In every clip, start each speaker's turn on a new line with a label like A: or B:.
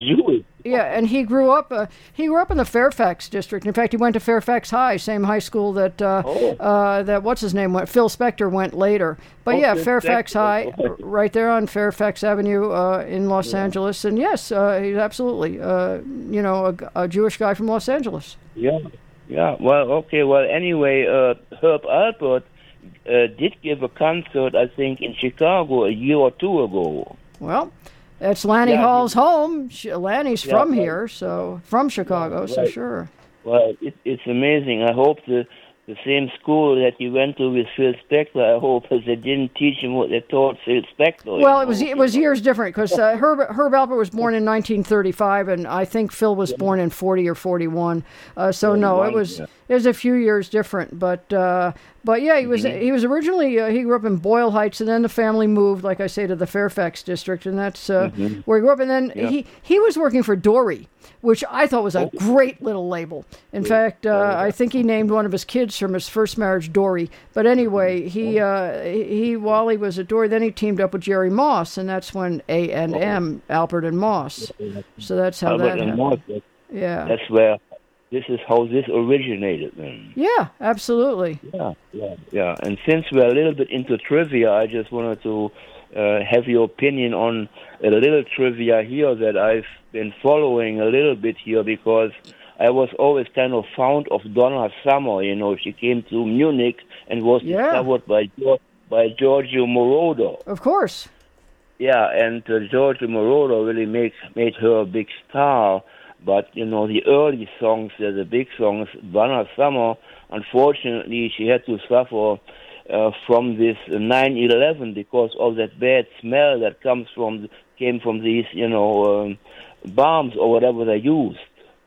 A: Jewish.
B: Yeah, and he grew up in the Fairfax district. In fact, he went to Fairfax High, same high school that that what's his name went. Phil Spector went later. But yeah, Fairfax High, right there on Fairfax Avenue in Los Angeles. And yes, he's absolutely a Jewish guy from Los Angeles.
A: Yeah. Well, okay. Well, anyway, Herb Alpert did give a concert, I think, in Chicago a year or two ago.
B: Well, that's Lanny Hall's home. Lanny's from here, so from Chicago, so sure.
A: Well, it's amazing. I hope the same school that he went to with Phil Spector, I hope that they didn't teach him what they taught Phil Spector.
B: Well, it was years different, because Herb Alpert was born in 1935, and I think Phil was born in 40 or 41. So no, it was a few years different, but yeah, he was originally he grew up in Boyle Heights, and then the family moved, like I say, to the Fairfax district, and that's where he grew up. And then he was working for Dory, which I thought was a great little label. In fact, I think he named one of his kids from his first marriage Dory. But anyway, he while he was at Dory, then he teamed up with Jerry Moss, and that's when A&M, Alpert and Moss. So that's how that happened. Moss,
A: that's where. This is how this originated, then.
B: Yeah, absolutely.
A: Yeah. And since we're a little bit into trivia, I just wanted to have your opinion on a little trivia here that I've been following a little bit here, because I was always kind of fond of Donna Summer. She came to Munich and was discovered by Giorgio Moroder.
B: Of course.
A: Yeah, and Giorgio Moroder really made her a big star. But, the early songs, the big songs, Donna Summer, unfortunately, she had to suffer from this 9/11 because of that bad smell that came from these, bombs or whatever they used.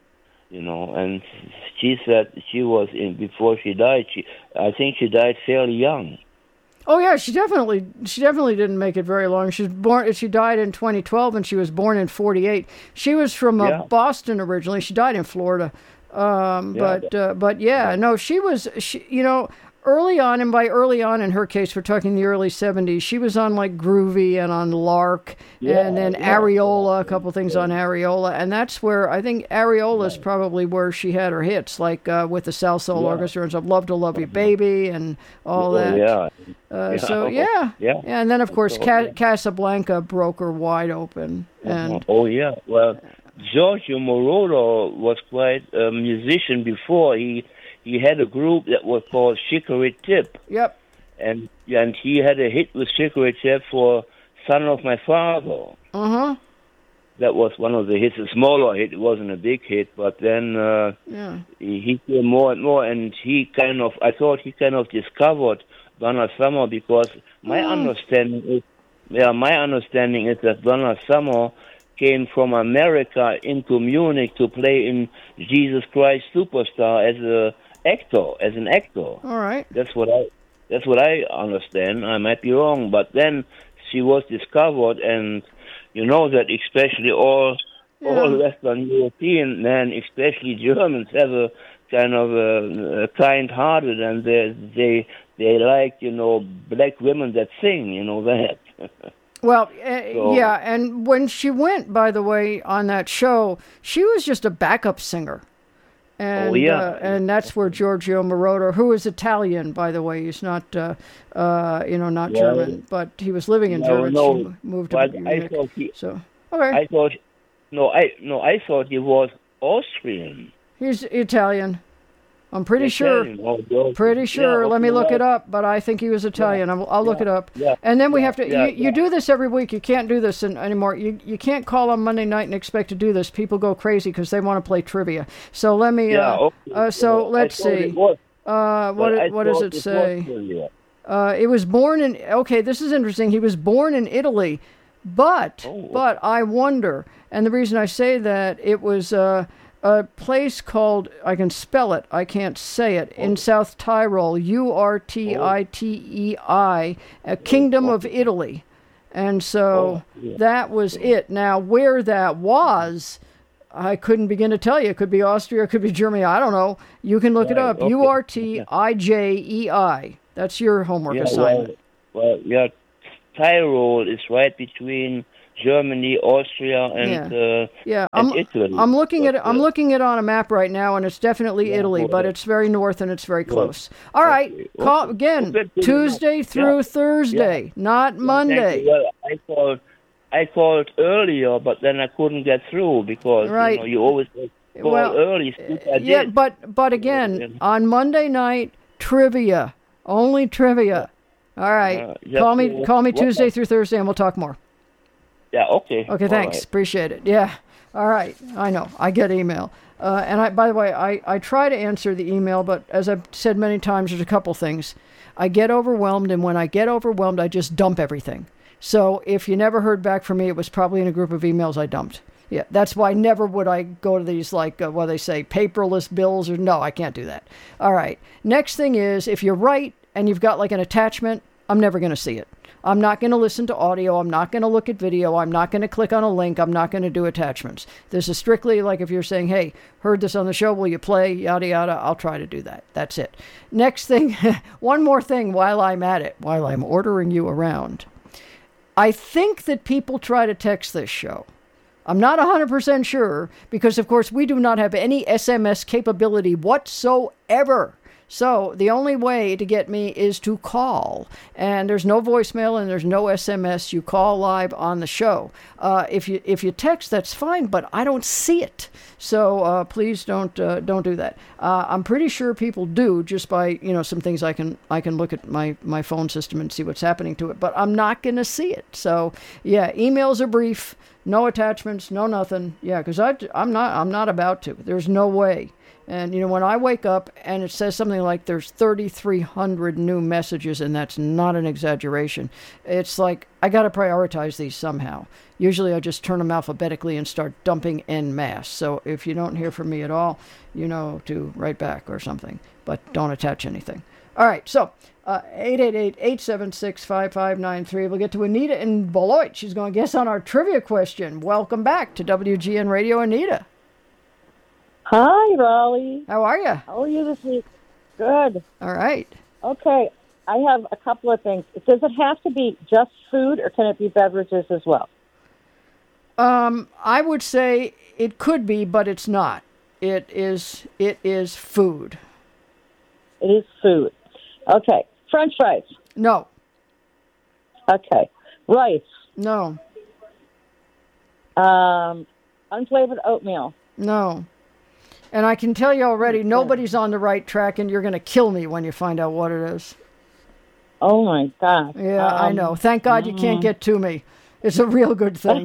A: And she said she was before she died. I think she died fairly young.
B: Oh yeah, she definitely didn't make it very long. She died in 2012, and she was born in 48. She was from Boston originally. She died in Florida. She was early on, and by early on in her case, we're talking the early 70s, she was on like Groovy and on Lark, and then Areola, a couple things on Areola, and that's where, I think Areola's probably where she had her hits, like with the South Soul Orchestra and stuff, Love to Love You Baby, and all that. And then of course Casablanca broke her wide open. And
A: well, Giorgio Moroder was quite a musician before. He had a group that was called Chicory Tip.
B: Yep.
A: And he had a hit with Chicory Tip for Son of My Father.
B: Uh-huh.
A: That was one of the hits, a smaller hit. It wasn't a big hit, but then he came more and more, and I thought he kind of discovered Donna Summer, because my understanding is that Donna Summer came from America into Munich to play in Jesus Christ Superstar as an actor.
B: All right.
A: That's what I understand. I might be wrong, but then she was discovered, and you know that especially all Western European men, especially Germans, have a kind of a kind-hearted, and they like black women that sing. That.
B: Well, and when she went, by the way, on that show, she was just a backup singer. And, and that's where Giorgio Moroder, who is Italian, by the way, he's not, not German, but he was living in Germany. She moved to Munich.
A: I thought he was Austrian.
B: He's Italian. I'm pretty sure. Pretty sure. Let me look it up, but I think he was Italian. I'll look it up. Yeah. And then we have to. You do this every week. You can't do this anymore. You can't call on Monday night and expect to do this. People go crazy because they want to play trivia. So let me. Let's see. What does it say? It was born in. Okay, this is interesting. He was born in Italy, but I wonder, and the reason I say that, it was a place called, I can spell it, I can't say it, in South Tyrol, Urtitei, a kingdom of Italy. And so that was it. Now, where that was, I couldn't begin to tell you. It could be Austria, it could be Germany, I don't know. You can look it up, Urtijei. That's your homework assignment.
A: Tyrol is right between Germany, Austria, and and Italy.
B: I'm looking at it on a map right now, and it's definitely Italy, but it's very north and it's very close. All right, call again Tuesday through Thursday, not Monday.
A: Well, I called earlier, but then I couldn't get through because you always call early.
B: But again, on Monday night, trivia, only trivia. All right, call me Tuesday through Thursday, and we'll talk more.
A: Yeah, okay.
B: Okay, thanks. Right. Appreciate it. Yeah. All right. I know. I get email. And by the way, I try to answer the email, but as I've said many times, there's a couple things. I get overwhelmed, and when I get overwhelmed, I just dump everything. So if you never heard back from me, it was probably in a group of emails I dumped. Yeah, that's why never would I go to these, like, what they say, paperless bills, or no, I can't do that. All right. Next thing is, if you write and you've got like an attachment, I'm never going to see it. I'm not going to listen to audio. I'm not going to look at video. I'm not going to click on a link. I'm not going to do attachments. This is strictly like if you're saying, hey, heard this on the show, will you play, yada, yada, I'll try to do that. That's it. Next thing, one more thing while I'm at it, while I'm ordering you around. I think that people try to text this show. I'm not 100% sure because, of course, we do not have any SMS capability whatsoever. So the only way to get me is to call, and there's no voicemail and there's no SMS. You call live on the show. If you text, that's fine, but I don't see it. So please don't do that. I'm pretty sure people do just by some things I can look at my phone system and see what's happening to it, but I'm not going to see it. So yeah, emails are brief, no attachments, no nothing. Yeah, because I'm not about to. There's no way. And, when I wake up and it says something like there's 3,300 new messages, and that's not an exaggeration, it's like I got to prioritize these somehow. Usually I just turn them alphabetically and start dumping en masse. So if you don't hear from me at all, to write back or something, but don't attach anything. All right, so 888-876-5593. We'll get to Anita in Beloit. She's going to guess on our trivia question. Welcome back to WGN Radio, Anita.
C: Hi, Raleigh.
B: How are you?
C: How are you this week? Good.
B: All right.
C: Okay, I have a couple of things. Does it have to be just food, or can it be beverages as well?
B: I would say it could be, but it's not. It is food.
C: It is food. Okay. French fries?
B: No.
C: Okay. Rice?
B: No.
C: Unflavored oatmeal?
B: No. And I can tell you already, nobody's on the right track, and you're going to kill me when you find out what it is.
C: Oh, my God.
B: Yeah, I know. Thank God you can't get to me. It's a real good thing.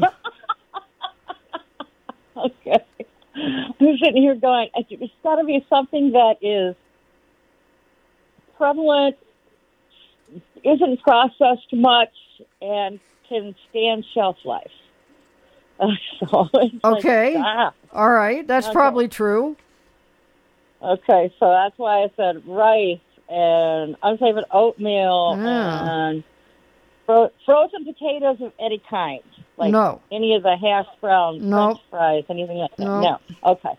C: Okay. I'm sitting here going, it's got to be something that is prevalent, isn't processed much, and can stand shelf life. So
B: okay. All right. That's probably true.
C: Okay. So that's why I said rice and unflavored oatmeal and frozen potatoes of any kind. Like
B: no.
C: Any of the hash browns, French fries, anything like that. No. Okay.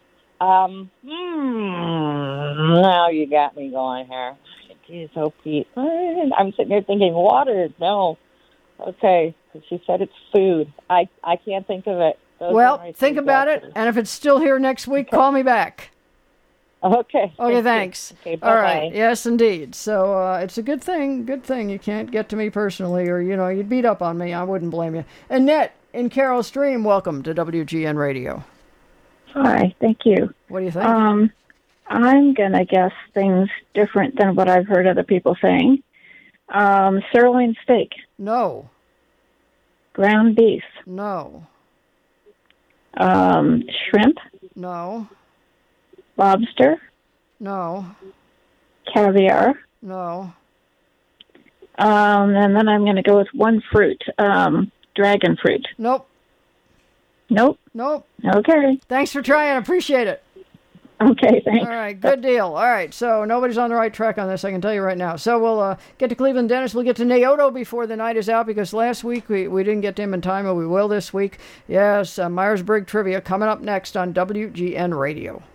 C: Now you got me going here. Jeez, oh, Pete. I'm sitting here thinking water. No. Okay, she said it's food. I can't think of it.
B: Think about it, and if it's still here next week, call me back.
C: Okay.
B: Okay, thanks.
C: Okay, bye-bye.
B: All right, yes, indeed. So it's a good thing. Good thing you can't get to me personally, or, you'd beat up on me. I wouldn't blame you. Annette in Carroll Stream, welcome to WGN Radio.
D: Hi, thank you.
B: What do you think?
D: I'm going to guess things different than what I've heard other people saying. Sirloin steak.
B: No.
D: Ground beef.
B: No.
D: Shrimp.
B: No.
D: Lobster.
B: No.
D: Caviar.
B: No.
D: And then I'm going to go with one fruit. Dragon fruit.
B: Nope.
D: Nope.
B: Nope.
D: Okay.
B: Thanks for trying. I appreciate it.
D: Okay, thanks.
B: All right, good deal. All right, so nobody's on the right track on this, I can tell you right now. So we'll get to Cleveland Dennis. We'll get to Naoto before the night is out, because last week we didn't get to him in time, but we will this week. Yes, Myers-Briggs Trivia coming up next on WGN Radio.